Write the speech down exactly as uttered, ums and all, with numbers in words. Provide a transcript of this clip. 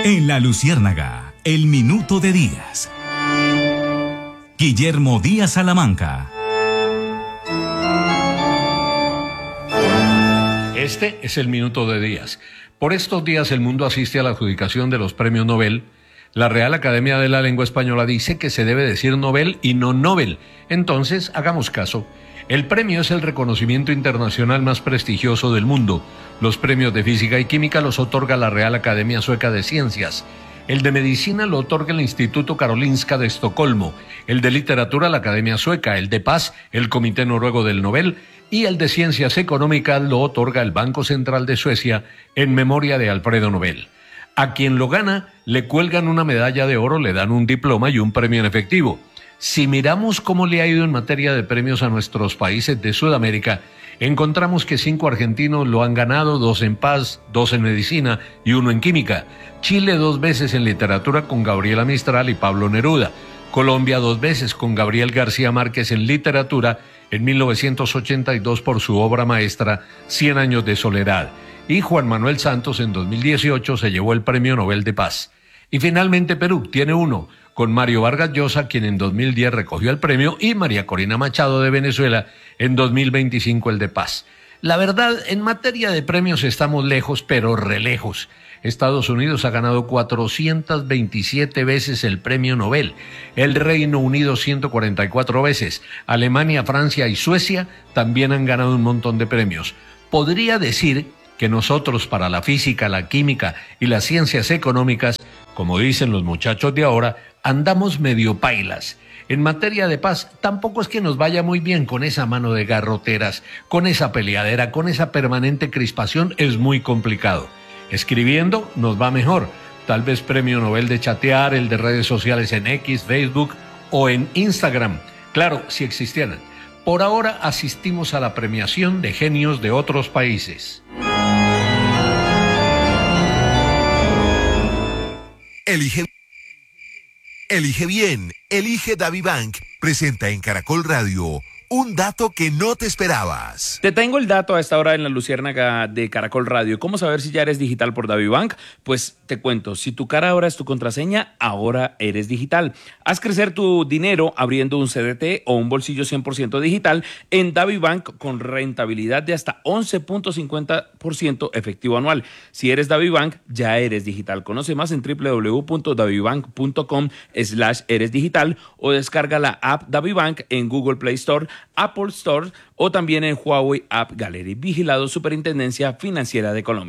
En La Luciérnaga, el minuto de Díaz. Guillermo Díaz Salamanca. Este es el minuto de Díaz. Por estos días el mundo asiste a la adjudicación de los premios Nobel. La Real Academia de la Lengua Española dice que se debe decir Nobel y no Nobel. Entonces, hagamos caso. El premio es el reconocimiento internacional más prestigioso del mundo. Los premios de Física y Química los otorga la Real Academia Sueca de Ciencias. El de Medicina lo otorga el Instituto Karolinska de Estocolmo. El de Literatura, la Academia Sueca. El de Paz, el Comité Noruego del Nobel. Y el de Ciencias Económicas lo otorga el Banco Central de Suecia en memoria de Alfredo Nobel. A quien lo gana, le cuelgan una medalla de oro, le dan un diploma y un premio en efectivo. Si miramos cómo le ha ido en materia de premios a nuestros países de Sudamérica, encontramos que cinco argentinos lo han ganado, dos en Paz, dos en Medicina y uno en Química. Chile dos veces en Literatura con Gabriela Mistral y Pablo Neruda. Colombia dos veces con Gabriel García Márquez en Literatura en mil novecientos ochenta y dos por su obra maestra Cien años de soledad. Y Juan Manuel Santos en dos mil dieciocho se llevó el Premio Nobel de Paz. Y finalmente Perú tiene uno, con Mario Vargas Llosa, quien en dos mil diez recogió el premio, y María Corina Machado de Venezuela en dos mil veinticinco el de Paz. La verdad, en materia de premios estamos lejos, pero re lejos. Estados Unidos ha ganado cuatrocientas veintisiete veces el premio Nobel, el Reino Unido ciento cuarenta y cuatro veces, Alemania, Francia y Suecia también han ganado un montón de premios. Podría decir que nosotros para la física, la química y las ciencias económicas, como dicen los muchachos de ahora, andamos medio pailas. En materia de paz, tampoco es que nos vaya muy bien con esa mano de garroteras, con esa peleadera, con esa permanente crispación, es muy complicado. Escribiendo nos va mejor, tal vez premio Nobel de chatear, el de redes sociales en X, Facebook o en Instagram, claro, si existieran. Por ahora asistimos a la premiación de genios de otros países. Elige, elige bien, elige DaviBank. Presenta en Caracol Radio un dato que no te esperabas. Te tengo el dato a esta hora en la Luciérnaga de Caracol Radio. ¿Cómo saber si ya eres digital por DaviBank? Pues te cuento, si tu cara ahora es tu contraseña, ahora eres digital. Haz crecer tu dinero abriendo un C D T o un bolsillo cien por ciento digital en DaviBank con rentabilidad de hasta once punto cincuenta por ciento efectivo anual. Si eres DaviBank, ya eres digital. Conoce más en doble u doble u doble u punto davibank punto com slash eres digital o descarga la app DaviBank en Google Play Store, Apple Store o también en Huawei App Gallery. Vigilado Superintendencia Financiera de Colombia.